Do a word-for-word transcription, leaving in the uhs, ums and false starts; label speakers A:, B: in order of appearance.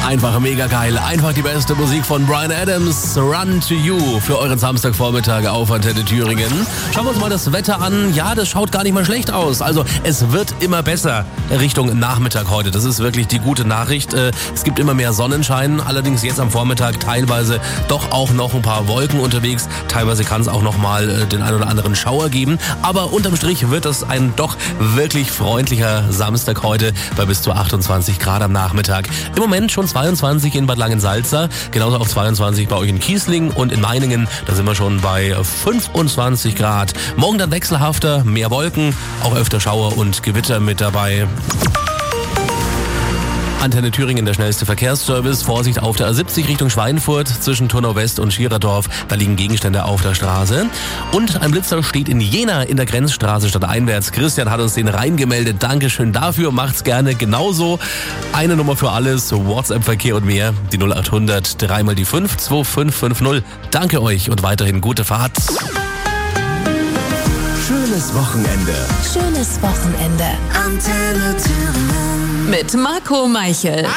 A: Einfach mega geil. Einfach die beste Musik von Bryan Adams. Run to You für euren Samstagvormittag auf Antenne Thüringen. Schauen wir uns mal das Wetter an. Ja, das schaut gar nicht mal schlecht aus. Also es wird immer besser Richtung Nachmittag heute. Das ist wirklich die gute Nachricht. Es gibt immer mehr Sonnenschein. Allerdings jetzt am Vormittag teilweise doch auch noch ein paar Wolken unterwegs. Teilweise kann es auch noch mal den ein oder anderen Schauer geben. Aber unterm Strich wird es ein doch wirklich freundlicher Samstag heute bei bis zu achtundzwanzig Grad am Nachmittag. Im Moment schon zweiundzwanzig in Bad Langensalza, genauso auch zweiundzwanzig bei euch in Kiesling und in Meiningen, da sind wir schon bei fünfundzwanzig Grad. Morgen dann wechselhafter, mehr Wolken, auch öfter Schauer und Gewitter mit dabei. Antenne Thüringen, der schnellste Verkehrsservice. Vorsicht auf der A siebzig Richtung Schweinfurt zwischen Turnau West und Schiererdorf. Da liegen Gegenstände auf der Straße. Und ein Blitzer steht in Jena in der Grenzstraße stadteinwärts. Christian hat uns den reingemeldet. Dankeschön dafür. Macht's gerne genauso. Eine Nummer für alles. WhatsApp-Verkehr und mehr. Die null acht hundert, dreimal die fünf, zwei fünf fünf null. Danke euch und weiterhin gute Fahrt.
B: Schönes Wochenende.
C: Schönes Wochenende.
D: Antenne Thüringen.
C: Mit Marco Meichel.